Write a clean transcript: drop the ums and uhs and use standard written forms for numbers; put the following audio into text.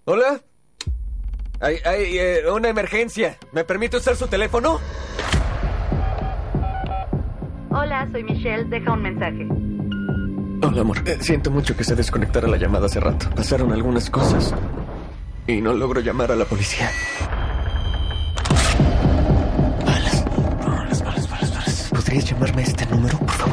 ¿Hola? Hay una emergencia. ¿Me permite usar su teléfono? Hola, soy Michelle. Deja un mensaje. Hola, amor. Siento mucho que se desconectara la llamada hace rato. Pasaron algunas cosas y no logro llamar a la policía. Balas. ¿Podrías llamarme a este número, por favor?